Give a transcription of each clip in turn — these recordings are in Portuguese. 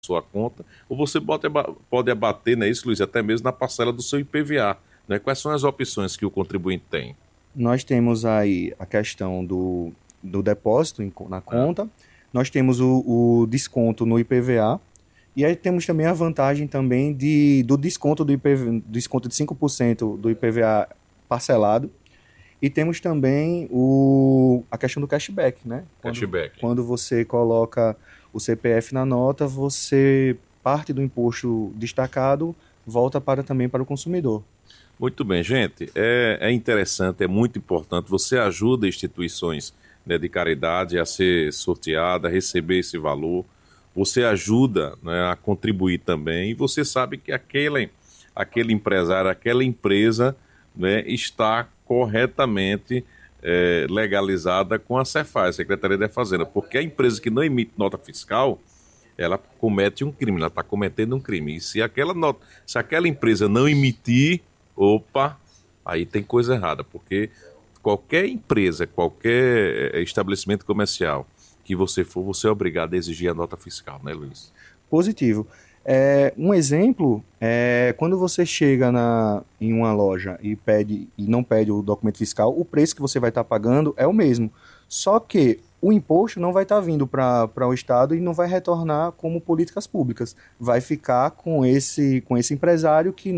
sua conta, ou você pode abater, né, isso, Luiz, até mesmo na parcela do seu IPVA. Né? Quais são as opções que o contribuinte tem? Nós temos aí a questão do depósito na conta, nós temos o desconto no IPVA, e aí temos também a vantagem também do desconto do IPVA, desconto de 5% do IPVA parcelado, e temos também a questão do cashback, né? Quando você coloca o CPF na nota, parte do imposto destacado volta também para o consumidor. Muito bem, gente, é interessante, é muito importante, você ajuda instituições, né, de caridade a ser sorteada, a receber esse valor, você ajuda, né, a contribuir também, e você sabe que aquele empresário, aquela empresa, né, está corretamente legalizada com a Cefaz, Secretaria da Fazenda, porque a empresa que não emite nota fiscal, ela comete um crime, ela está cometendo um crime, e se aquela empresa não emitir, aí tem coisa errada, porque qualquer empresa, qualquer estabelecimento comercial que você for, você é obrigado a exigir a nota fiscal, né, Luiz? Positivo. Um exemplo é quando você chega em uma loja e não pede o documento fiscal, o preço que você vai estar pagando é o mesmo. Só que o imposto não vai estar vindo para o Estado e não vai retornar como políticas públicas. Vai ficar com esse empresário que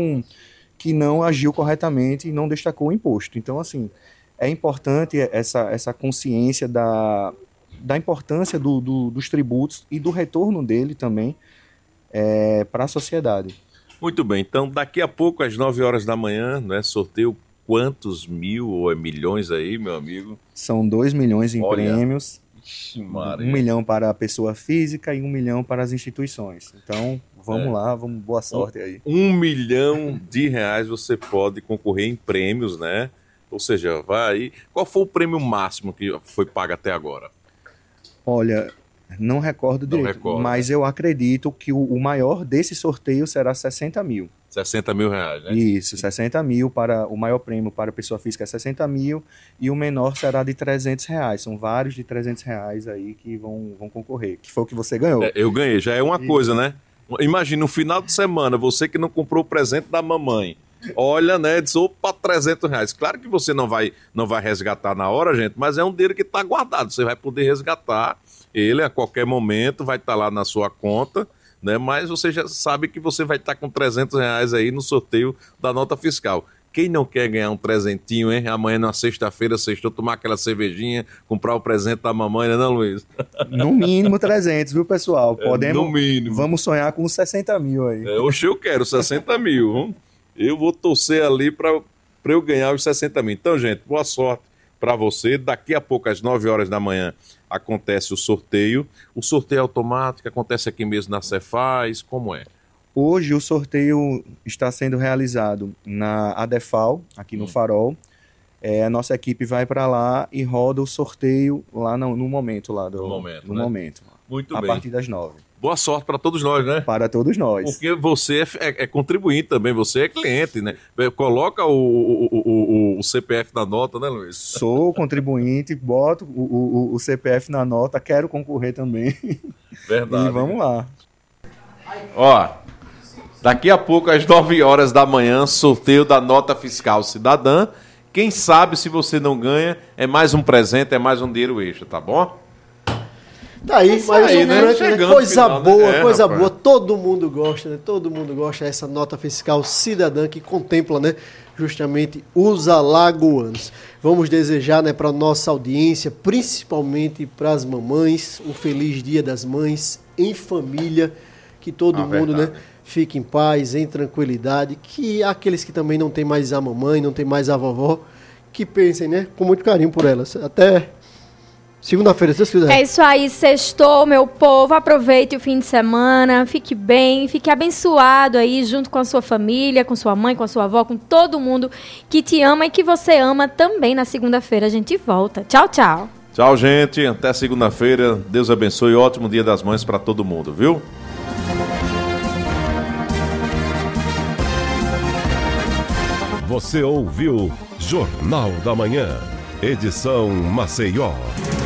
não agiu corretamente e não destacou o imposto. Então, assim, é importante essa consciência da importância dos tributos e do retorno dele também para a sociedade. Muito bem, então daqui a pouco, às 9 horas da manhã, né, sorteio quantos mil ou milhões aí, meu amigo? São 2 milhões em prêmios. Ixi, 1 milhão para a pessoa física e 1 milhão para as instituições. Então, vamos lá, boa sorte aí. 1 milhão de reais você pode concorrer em prêmios, né? Ou seja, vai aí. Qual foi o prêmio máximo que foi pago até agora? Olha, não recordo direito, mas eu acredito que o maior desse sorteio será 60 mil. 60 mil reais, né? Isso, 60 mil para o maior prêmio para a pessoa física é 60 mil e o menor será de 300 reais. São vários de 300 reais aí que vão concorrer, que foi o que você ganhou. Eu ganhei, já é uma coisa, né? Imagina, no final de semana, você que não comprou o presente da mamãe, olha, né, diz, 300 reais. Claro que você não vai resgatar na hora, gente, mas é um dinheiro que está guardado. Você vai poder resgatar ele a qualquer momento, vai estar lá na sua conta, né? Mas você já sabe que você vai estar com 300 reais aí no sorteio da nota fiscal. Quem não quer ganhar um presentinho, hein? Amanhã, na sexta-feira, tomar aquela cervejinha, comprar o presente da mamãe, né, não, Luiz? No mínimo 300, viu, pessoal? No mínimo. Vamos sonhar com 60 mil aí. Hoje eu quero 60 mil. Eu vou torcer ali para eu ganhar os 60 mil. Então, gente, boa sorte para você. Daqui a pouco, às 9 horas da manhã, acontece o sorteio. O sorteio automático acontece aqui mesmo na Cefaz. Como é? Hoje o sorteio está sendo realizado na ADEFAL, aqui no Farol. A nossa equipe vai para lá e roda o sorteio lá no momento. No momento. Muito bem. A partir das 9. Boa sorte para todos nós, né? Para todos nós. Porque você é contribuinte também, você é cliente, né? Coloca o CPF na nota, né, Luiz? Sou contribuinte, boto o CPF na nota, quero concorrer também. Verdade. E vamos lá. Ó, daqui a pouco, às 9 horas da manhã, sorteio da nota fiscal cidadã. Quem sabe, se você não ganha, é mais um presente, é mais um dinheiro extra, tá bom? Tá aí, mas aí, né? Coisa final, boa, né? Coisa boa. Todo mundo gosta, né? Todo mundo gosta dessa nota fiscal cidadã que contempla, né, justamente os alagoanos. Vamos desejar, né, para nossa audiência, principalmente para as mamães, um feliz Dia das Mães em família, que todo mundo, né, fique em paz, em tranquilidade, que aqueles que também não tem mais a mamãe, não tem mais a vovó, que pensem, né, com muito carinho por elas. Até segunda-feira, se Deus quiser. É isso aí, sextou, meu povo. Aproveite o fim de semana, fique bem, fique abençoado aí junto com a sua família, com sua mãe, com a sua avó, com todo mundo que te ama e que você ama também. Na segunda-feira a gente volta. Tchau, tchau. Tchau, gente. Até segunda-feira. Deus abençoe. Ótimo Dia das Mães para todo mundo, viu? Você ouviu Jornal da Manhã, edição Maceió.